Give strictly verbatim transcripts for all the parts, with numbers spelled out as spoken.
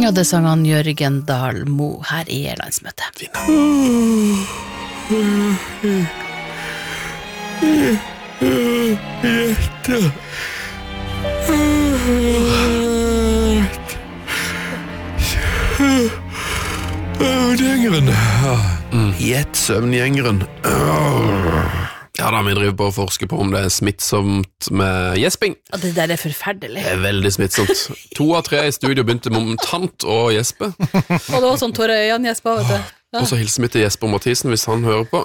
Ja, det sang han Jørgen Dahl Mo her i landsmøtet. Søvngjengeren. Gjett søvngjengeren. Ja da, vi driver på å forske på om det er smittsomt med gjesping. Ja, det der er forferdelig. Det er veldig smittsomt. To av tre i studio begynte momentant å gjespe. Og det var sånn tårer i øynene gjespa, vet du. Ja. Og så hilser vi til Jesper Mathisen hvis han hører på.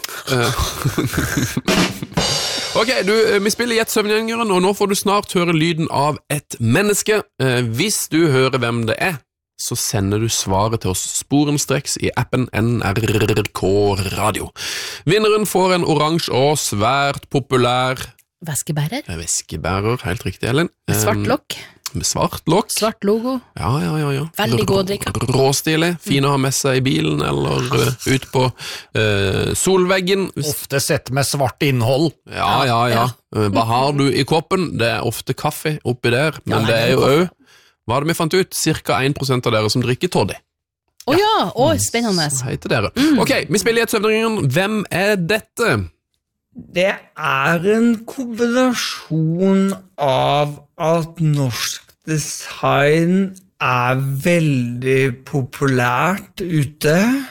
Ok, du, vi spiller Gjett søvngjengeren, og nå får du snart høre lyden av et menneske. Hvis du hører hvem det er, så sender du svaret til oss sporenstreks i appen N R K Radio. Vinneren får en oransje og svært populær Væskebærer. Væskebærer, helt riktig, Ellen. Med svart lokk. Med svart lokk. Svart logo. Ja, ja, ja, ja. Veldig god å drikke. Råstilig, fin å ha med seg i bilen, eller uh, ut på uh, solveggen. Ofte sett med svart innhold. Ja, ja, ja. ja. Hva har du i koppen? Det er ofte kaffe oppi der, men ja, det er jo også, hva er det vi fant ut? Cirka en prosent av dere som drikker toddy. Å ja, ja. Å, spennende. Så heter dere. Mm. Ok, vi spiller Gjett søvngjengeren. Hvem er dette? Det er en kombinasjon av at norsk design er veldig populært ute.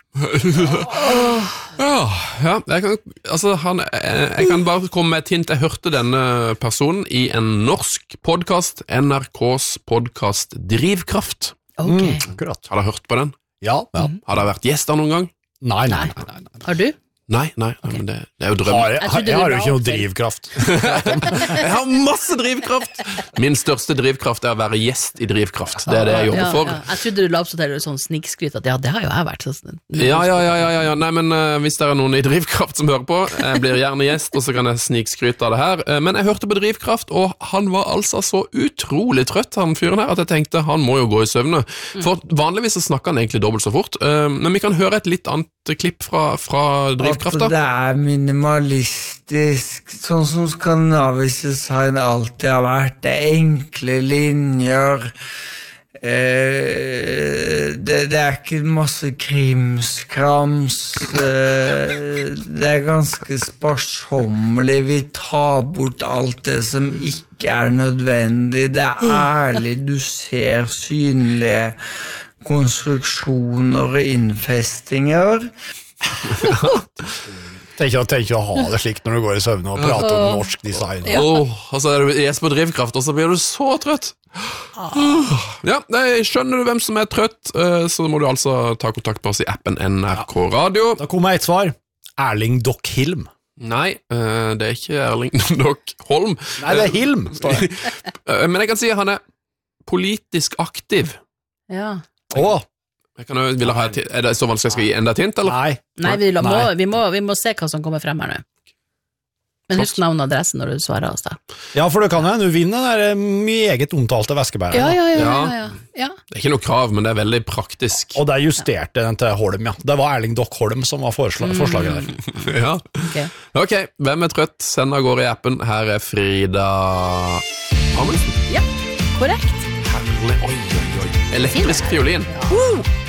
ja, ja, jeg kan, altså, han, jeg, jeg kan bare komme med et hint. Jeg hørte denne personen i en norsk podcast, N R K's podcast Drivkraft. Ok. Mm, akkurat. Har dere hørt på den? Ja. ja. Har dere vært gjester noen gang? Nei, nei, nei. nei, nei. Har du? Nei, nei, okay. men det, det er jo drømmen. Har, jeg, jeg har jo ikke noe drivkraft. Jeg har masse drivkraft! Min største drivkraft er å være gjest i Drivkraft. Det er det jeg jobber ja, for. Ja. Jeg trodde du la opp så til sånn snikskryt at ja, det har jo jeg vært. Så, ja, ja, ja, ja, ja. Nei, men uh, hvis det er noen i Drivkraft som hører på, jeg blir gjerne gjest, og så kan jeg snikskryte av det her. Uh, men jeg hørte på Drivkraft, og han var altså så utrolig trøtt, han fyren her, at jeg tenkte han må jo gå i søvne. For vanligvis så snakker han egentlig dobbelt så fort. Uh, men vi kan høre et litt annet klipp fra, fra Drivkraft da. At det er minimalistisk, sånn som skandinavisk design alltid har vært. Det er enkle linjer. Eh, det, det er ikke masse krimskrams. Eh, det er ganske sparsommelig. Vi tar bort alt det som ikke er nødvendig. Det er ærlig. Du ser synlige konstruksjoner og innfestinger. Tenk å ha det slik når du går i søvne og prater om norsk design. Ja. Oh, og så er du gjest på Drivkraft, og så blir du så trøtt. Ja, skjønner du hvem som er trøtt, så må du altså ta kontakt på oss i appen N R K Radio. Da kommer et svar. Erling Dokk Hilm. Nei, det er ikke Erling Dokk Holm. Nei, det er Hilm, står det. Men jeg kan si at han er politisk aktiv. Ja. Åh. Jeg kan, vil ha, er det så vanskelig jeg skal gi enda et hint, eller? Nei. Nei, vi, la, må, vi, må, vi må se hva som kommer frem her nå. Men husk navn og adressen når du svarer oss da. Ja, for du kan jo, du vinner der mye eget omtalte væskebærer. Ja, ja, ja, ja, ja, ja. Det er ikke noe krav, men det er veldig praktisk. Og det justerte den til Holm, ja. Det var Erling Dokk Holm som var forslag, mm. forslaget der. Ja. Okay. Ok, hvem er trøtt? Send av gårde i appen. Her er Frida Amundsen. Ja, korrekt. Herlig, oi, oi, oi. Elektrisk fiolin. Ja. Uh!